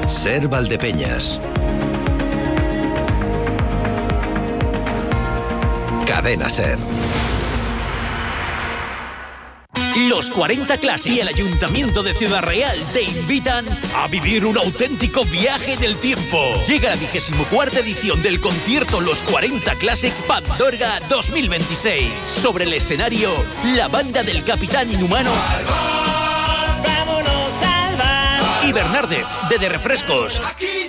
Ser Valdepeñas. Cadena Ser. Los 40 Classic y el Ayuntamiento de Ciudad Real te invitan a vivir un auténtico viaje del tiempo. Llega la 24ª edición del concierto Los 40 Classic Pandorga 2026. Sobre el escenario, la banda del Capitán Inhumano y Bernardez de Refrescos.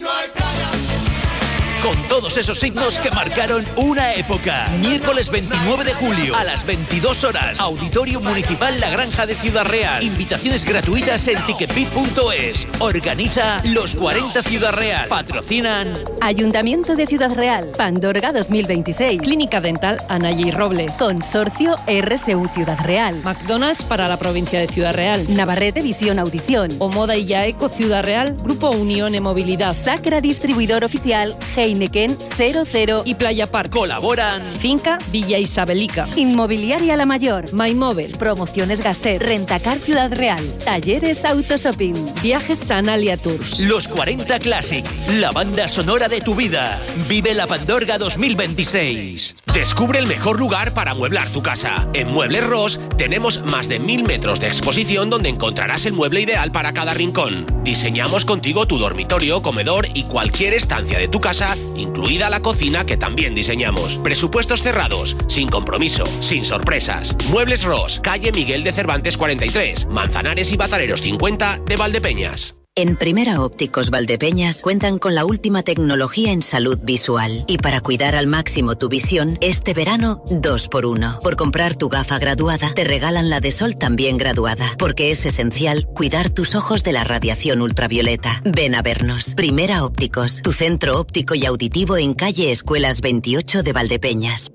Con todos esos signos que marcaron una época. Miércoles 29 de julio a las 22 horas. Auditorio Municipal La Granja de Ciudad Real. Invitaciones gratuitas en ticketbit.es. Organiza Los 40 Ciudad Real. Patrocinan Ayuntamiento de Ciudad Real. Pandorga 2026. Clínica Dental Anaya y Robles. Consorcio RSU Ciudad Real. McDonald's para la provincia de Ciudad Real. Navarrete Visión Audición. Omoda y Yaeco Ciudad Real. Grupo Unión e Movilidad. Sacra Distribuidor Oficial. Heineken 00 y Playa Park. Colaboran Finca Villa Isabelica. Inmobiliaria La Mayor. MyMóvil. Promociones Gasset. Rentacar Ciudad Real. Talleres Autoshopping. Viajes Sanalia Tours. Los 40 Classic. La banda sonora de tu vida. Vive la Pandorga 2026. Descubre el mejor lugar para amueblar tu casa. En Muebles Ross tenemos más de 1000 metros de exposición donde encontrarás el mueble ideal para cada rincón. Diseñamos contigo tu dormitorio, comedor y cualquier estancia de tu casa, incluida la cocina que también diseñamos. Presupuestos cerrados, sin compromiso, sin sorpresas. Muebles Ross, calle Miguel de Cervantes 43, Manzanares y Batareros 50 de Valdepeñas. En Primera Ópticos Valdepeñas cuentan con la última tecnología en salud visual. Y para cuidar al máximo tu visión, este verano 2x1. Por comprar tu gafa graduada, te regalan la de sol también graduada. Porque es esencial cuidar tus ojos de la radiación ultravioleta. Ven a vernos. Primera Ópticos, tu centro óptico y auditivo en calle Escuelas 28 de Valdepeñas.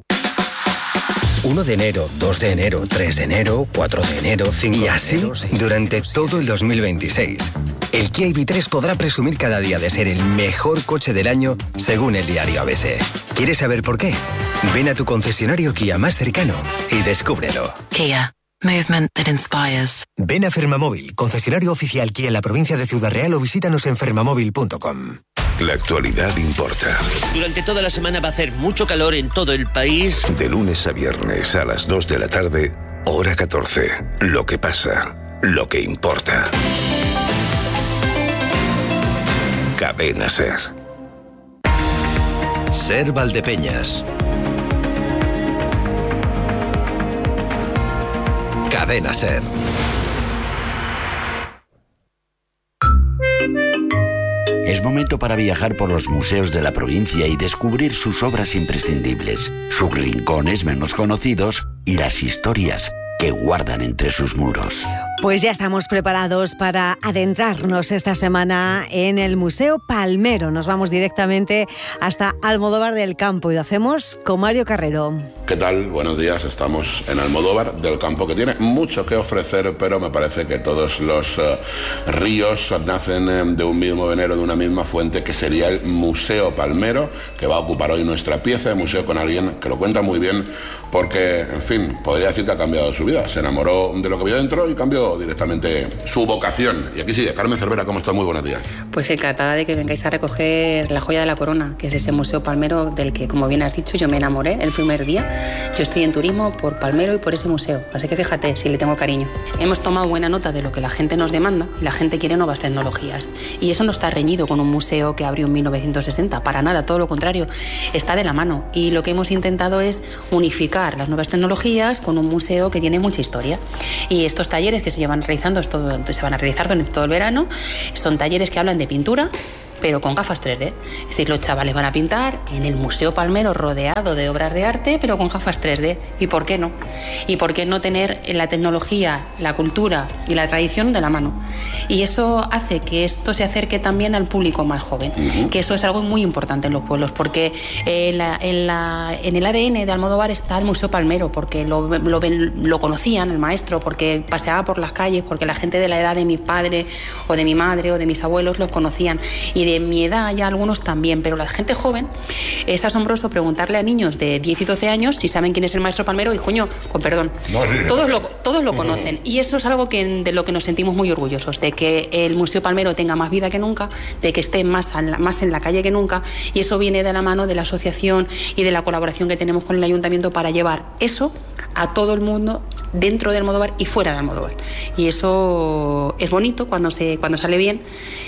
1 de enero, 2 de enero, 3 de enero, 4 de enero, 5 de enero... Y así, durante todo el 2026. El Kia EV3 podrá presumir cada día de ser el mejor coche del año, según el diario ABC. ¿Quieres saber por qué? Ven a tu concesionario Kia más cercano y descúbrelo. Kia. Movement that inspires. Ven a Fermamóvil, concesionario oficial Kia en la provincia de Ciudad Real, o visítanos en fermamóvil.com. La actualidad importa. Durante toda la semana va a hacer mucho calor en todo el país. De lunes a viernes a las 2 de la tarde, hora 14. Lo que pasa, lo que importa. Cadena Ser. Ser Valdepeñas. Cadena Ser. Es momento para viajar por los museos de la provincia y descubrir sus obras imprescindibles, sus rincones menos conocidos y las historias que guardan entre sus muros. Pues ya estamos preparados para adentrarnos esta semana en el Museo Palmero. Nos vamos directamente hasta Almodóvar del Campo y lo hacemos con Mario Carrero. ¿Qué tal? Buenos días. Estamos en Almodóvar del Campo, que tiene mucho que ofrecer, pero me parece que todos los ríos nacen de un mismo venero, de una misma fuente, que sería el Museo Palmero, que va a ocupar hoy nuestra pieza de museo con alguien que lo cuenta muy bien, porque, en fin, podría decir que ha cambiado su vida. Se enamoró de lo que vio dentro y cambió directamente su vocación. Y aquí sigue Carmen Cervera. ¿Cómo está? Muy buenos días. Pues encantada de que vengáis a recoger la joya de la corona, que es ese Museo Palmero del que, como bien has dicho, yo me enamoré el primer día. Yo estoy en turismo por Palmero y por ese museo, así que fíjate si le tengo cariño. Hemos tomado buena nota de lo que la gente nos demanda y la gente quiere nuevas tecnologías. Y eso no está reñido con un museo que abrió en 1960, para nada, todo lo contrario, está de la mano. Y lo que hemos intentado es unificar las nuevas tecnologías con un museo que tiene mucha historia. Y estos talleres que se van a realizar durante todo el verano son talleres que hablan de pintura, pero con gafas 3D. Es decir, los chavales van a pintar en el Museo Palmero rodeado de obras de arte, pero con gafas 3D. ¿Y por qué no? ¿Y por qué no tener la tecnología, la cultura y la tradición de la mano? Y eso hace que esto se acerque también al público más joven, que eso es algo muy importante en los pueblos, porque en el ADN de Almodóvar está el Museo Palmero, porque lo conocían, el maestro, porque paseaba por las calles, porque la gente de la edad de mi padre o de mi madre o de mis abuelos los conocían. Y de mi edad ya algunos también, pero la gente joven es asombroso preguntarle a niños de 10 y 12 años si saben quién es el maestro Palmero y, coño, con perdón, todos lo conocen. Y eso es algo de lo que nos sentimos muy orgullosos, de que el Museo Palmero tenga más vida que nunca, de que esté más en la calle que nunca, y eso viene de la mano de la asociación y de la colaboración que tenemos con el Ayuntamiento para llevar eso a todo el mundo dentro de Almodóvar y fuera de Almodóvar. Y eso es bonito cuando sale bien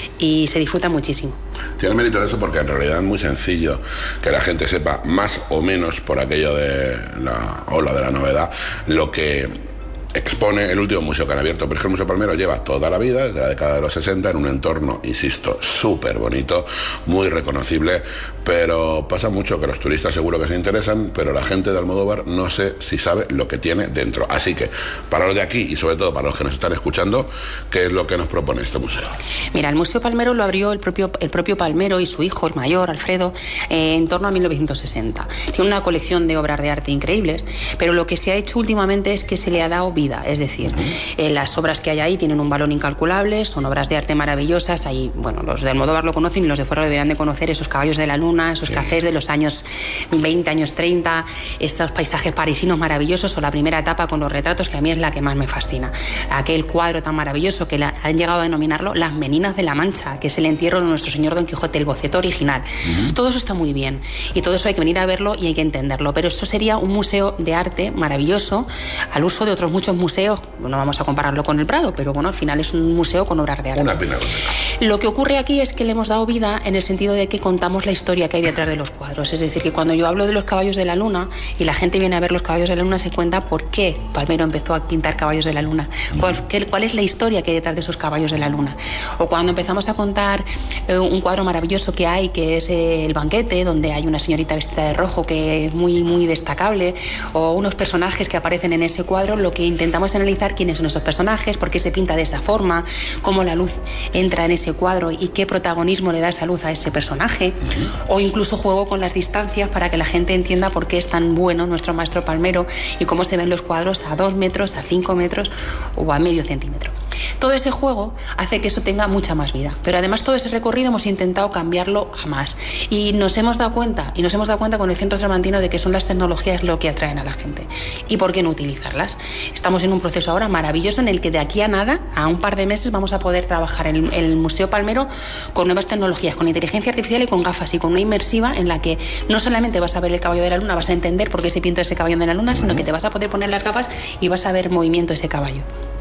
y se disfruta muchísimo. Tiene mérito eso porque en realidad es muy sencillo que la gente sepa más o menos, por aquello de la ola de la novedad, lo que expone el último museo que han abierto. Pero es que el Museo Palmero lleva toda la vida, desde la década de los 60, en un entorno, insisto, súper bonito, muy reconocible, pero pasa mucho que los turistas seguro que se interesan, pero la gente de Almodóvar no sé si sabe lo que tiene dentro. Así que, para los de aquí y sobre todo para los que nos están escuchando, ¿qué es lo que nos propone este museo? Mira, el Museo Palmero lo abrió el propio Palmero y su hijo, el mayor, Alfredo, en torno a 1960. Tiene una colección de obras de arte increíbles, pero lo que se ha hecho últimamente es que se le ha dado vida. Es decir, las obras que hay ahí tienen un valor incalculable, son obras de arte maravillosas. Ahí, bueno, los de Almodóvar lo conocen y los de fuera lo deberían de conocer, esos caballos de la luna, esos cafés de los años 20, años 30, esos paisajes parisinos maravillosos, o la primera etapa con los retratos, que a mí es la que más me fascina. Aquel cuadro tan maravilloso que han llegado a denominarlo Las Meninas de la Mancha, que es el entierro de nuestro señor Don Quijote, el boceto original. Todo eso está muy bien y todo eso hay que venir a verlo y hay que entenderlo, pero eso sería un museo de arte maravilloso al uso de otros muchos museos. No vamos a compararlo con el Prado, pero bueno, al final es un museo con obras de arte. Una pena. Lo que ocurre aquí es que le hemos dado vida en el sentido de que contamos la historia que hay detrás de los cuadros. Es decir, que cuando yo hablo de los caballos de la luna y la gente viene a ver los caballos de la luna, se cuenta por qué Palmero empezó a pintar caballos de la luna, cuál es la historia que hay detrás de esos caballos de la luna. O cuando empezamos a contar un cuadro maravilloso que hay, que es El banquete, donde hay una señorita vestida de rojo que es muy, muy destacable, o unos personajes que aparecen en ese cuadro, lo que intentamos analizar quiénes son esos personajes, por qué se pinta de esa forma, cómo la luz entra en ese cuadro y qué protagonismo le da esa luz a ese personaje, o incluso juego con las distancias para que la gente entienda por qué es tan bueno nuestro maestro Palmero y cómo se ven los cuadros a 2 metros, a 5 metros o a medio centímetro. Todo ese juego hace que eso tenga mucha más vida, pero además todo ese recorrido hemos intentado cambiarlo a más y nos hemos dado cuenta con el Centro Cervantino de que son las tecnologías lo que atraen a la gente y por qué no utilizarlas. Estamos en un proceso ahora maravilloso en el que de aquí a nada, a un par de meses, vamos a poder trabajar en el Museo Palmero con nuevas tecnologías, con inteligencia artificial y con gafas y con una inmersiva en la que no solamente vas a ver el caballo de la luna, vas a entender por qué se pintó ese caballo de la luna, sino que te vas a poder poner las gafas y vas a ver movimiento de ese caballo.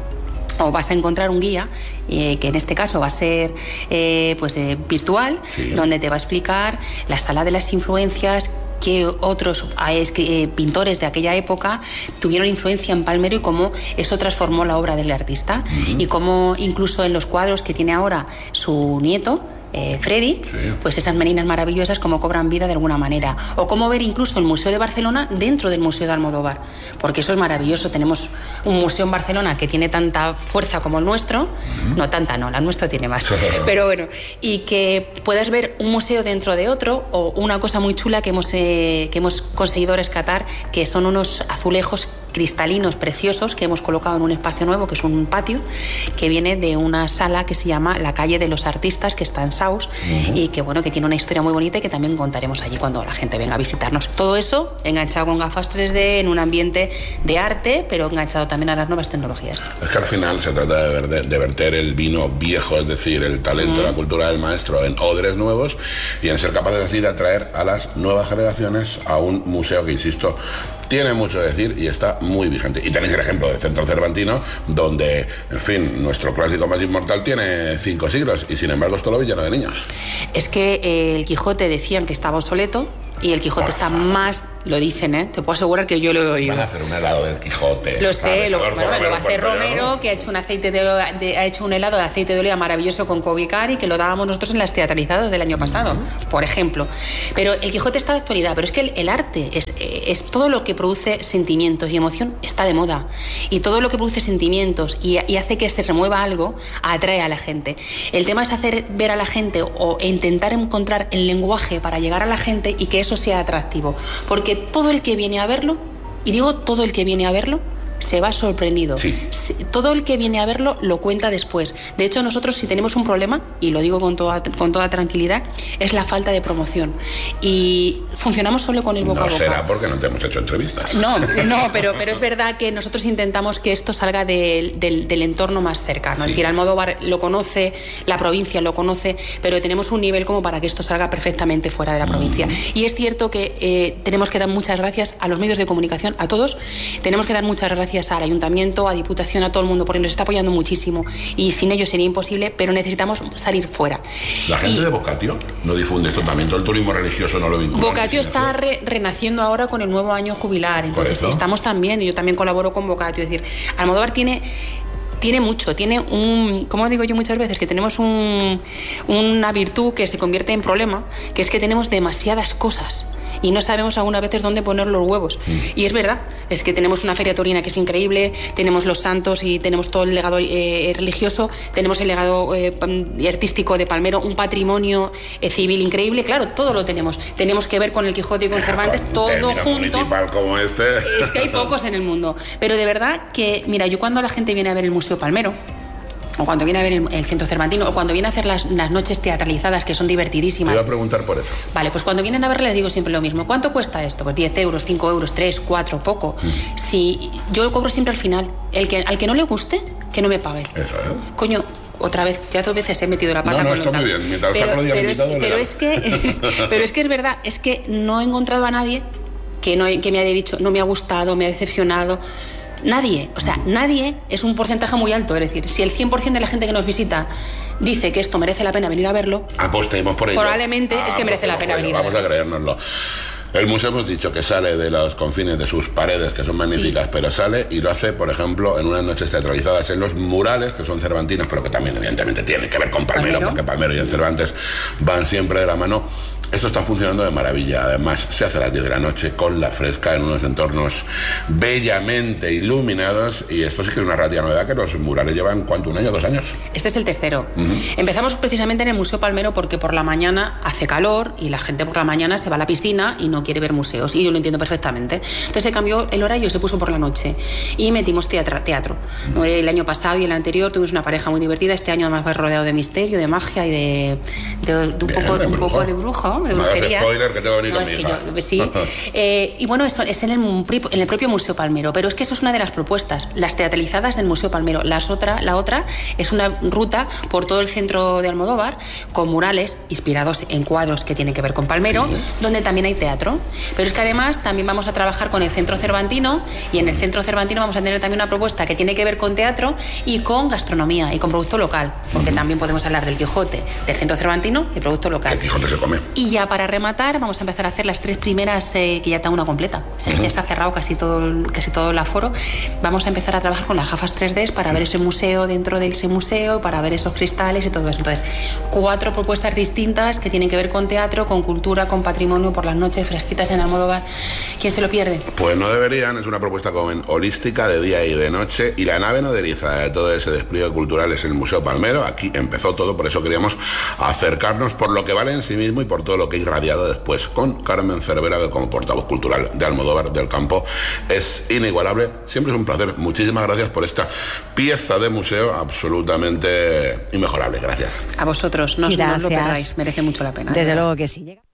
O vas a encontrar un guía, que en este caso va a ser virtual, donde te va a explicar la sala de las influencias, que otros pintores de aquella época tuvieron influencia en Palmero y cómo eso transformó la obra del artista. Y cómo incluso en los cuadros que tiene ahora su nieto, Freddy, pues esas meninas maravillosas como cobran vida de alguna manera, o cómo ver incluso el Museo de Barcelona dentro del Museo de Almodóvar, porque eso es maravilloso. Tenemos un museo en Barcelona que tiene tanta fuerza como el nuestro, no tanta, no, la nuestra tiene más, pero bueno, y que puedas ver un museo dentro de otro, o una cosa muy chula que hemos conseguido rescatar, que son unos azulejos cristalinos preciosos que hemos colocado en un espacio nuevo, que es un patio, que viene de una sala que se llama La Calle de los Artistas, que está en Saus, y que bueno, que tiene una historia muy bonita y que también contaremos allí cuando la gente venga a visitarnos. Todo eso enganchado con gafas 3D en un ambiente de arte, pero enganchado también a las nuevas tecnologías. Es que al final se trata de verter el vino viejo, es decir, el talento, la cultura del maestro en odres nuevos y en ser capaces así de atraer a las nuevas generaciones a un museo que, insisto, tiene mucho que decir y está muy vigente. Y tenéis el ejemplo del Centro Cervantino, donde, en fin, nuestro clásico más inmortal tiene 5 siglos y sin embargo es todo lo lleno de niños. Es que el Quijote decían que estaba obsoleto y el Quijote está más... Lo dicen, te puedo asegurar que yo lo he oído. Van a hacer un helado del Quijote. Lo sé, lo va a hacer Romero, que ha hecho un helado de aceite de oliva maravilloso con Covicar y que lo dábamos nosotros en las teatralizadas del año pasado, por ejemplo. Pero el Quijote está de actualidad, pero es que el arte es todo lo que produce sentimientos y emoción, está de moda. Y todo lo que produce sentimientos y hace que se remueva algo, atrae a la gente. El tema es hacer ver a la gente o intentar encontrar el lenguaje para llegar a la gente y que eso sea atractivo. Porque todo el que viene a verlo, y digo todo el que viene a verlo, se va sorprendido. Sí. Todo el que viene a verlo lo cuenta después. De hecho, nosotros si tenemos un problema, y lo digo con toda tranquilidad, es la falta de promoción. Y funcionamos solo con el boca a boca. No será porque no te hemos hecho entrevistas. No, pero es verdad que nosotros intentamos que esto salga del entorno más cercano. Sí. Es decir, Almodóvar lo conoce, la provincia lo conoce, pero tenemos un nivel como para que esto salga perfectamente fuera de la provincia. Y es cierto que tenemos que dar muchas gracias a los medios de comunicación, a todos. Tenemos que dar muchas gracias al Ayuntamiento, a Diputación, a todo el mundo, porque nos está apoyando muchísimo. Y sin ellos sería imposible, pero necesitamos salir fuera. La gente de Vocatio no difunde esto también, todo el turismo religioso no lo vincula. Vocatio está renaciendo ahora con el nuevo año jubilar, entonces estamos también, y yo también colaboro con Vocatio, es decir, Almodóvar tiene mucho, tiene como digo yo muchas veces, que tenemos una virtud que se convierte en problema, que es que tenemos demasiadas cosas y no sabemos algunas veces dónde poner los huevos. Y es verdad, es que tenemos una feria taurina que es increíble, tenemos los santos y tenemos todo el legado religioso, tenemos el legado artístico de Palmero, un patrimonio civil increíble, claro, todo lo tenemos. Tenemos que ver con el Quijote y con Cervantes, todo junto. Municipal como este. Es que hay pocos en el mundo. Pero de verdad que, mira, yo cuando la gente viene a ver el Museo Palmero, o cuando viene a ver el Centro Cervantino, o cuando viene a hacer las noches teatralizadas, que son divertidísimas. Te iba a preguntar por eso. Vale, pues cuando vienen a ver les digo siempre lo mismo. ¿Cuánto cuesta esto? Pues 10 euros, 5 euros, 3, 4, poco. Si yo cobro siempre al final. Al que no le guste, que no me pague. Eso, Coño, otra vez, ya 2 veces he metido la pata. No, está muy bien. Mientras pero es que es verdad, es que no he encontrado a nadie que me haya dicho, no me ha gustado, me ha decepcionado. Nadie, o sea, nadie es un porcentaje muy alto. Es decir, si el 100% de la gente que nos visita dice que esto merece la pena venir a verlo, apostemos por ello. Probablemente es que merece la pena venir a verlo. Vamos a creérnoslo. El museo hemos dicho que sale de los confines de sus paredes, que son magníficas, pero sale y lo hace, por ejemplo, en unas noches teatralizadas, en los murales, que son cervantinos, pero que también evidentemente tienen que ver con Palmero, porque Palmero y el Cervantes van siempre de la mano. Esto está funcionando de maravilla. Además, se hace a las 10 de la noche con la fresca en unos entornos bellamente iluminados, y esto sí que es una relativa novedad, que los murales llevan, ¿cuánto? ¿1 año, 2 años? Este es el tercero. Empezamos precisamente en el Museo Palmero porque por la mañana hace calor y la gente por la mañana se va a la piscina y no quiere ver museos, y yo lo entiendo perfectamente. Entonces se cambió el horario, se puso por la noche y metimos teatro. El año pasado y el anterior tuvimos una pareja muy divertida. Este año además va rodeado de misterio, de magia y de un poco de brujo. De brujería. Spoiler, que te va a venir con mi hija. Sí. Y bueno, eso es en el propio Museo Palmero, pero es que eso es una de las propuestas, las teatralizadas del Museo Palmero. La otra es una ruta por todo el centro de Almodóvar con murales inspirados en cuadros que tienen que ver con Palmero, donde también hay teatro. Pero es que además también vamos a trabajar con el Centro Cervantino, y en el Centro Cervantino vamos a tener también una propuesta que tiene que ver con teatro y con gastronomía y con producto local, porque también podemos hablar del Quijote, del Centro Cervantino y producto local. El Quijote se come. Y ya para rematar vamos a empezar a hacer las 3 primeras, que ya está una completa. O sea, ya está cerrado casi todo el aforo. Vamos a empezar a trabajar con las gafas 3D para ver ese museo dentro de ese museo, para ver esos cristales y todo eso. Entonces, 4 propuestas distintas que tienen que ver con teatro, con cultura, con patrimonio, por las noches fresquitas en Almodóvar. ¿Quién se lo pierde? Pues no deberían. Es una propuesta holística de día y de noche, y la nave nodriza de todo ese despliegue cultural es el Museo Palmero. Aquí empezó todo, por eso queríamos acercarnos por lo que vale en sí mismo y por todo lo que ha irradiado después, con Carmen Cervera, que como portavoz cultural de Almodóvar del Campo es inigualable. Siempre es un placer. Muchísimas gracias por esta pieza de museo absolutamente inmejorable. Gracias. A vosotros, no os lo perdáis, merece mucho la pena. Desde luego que sí.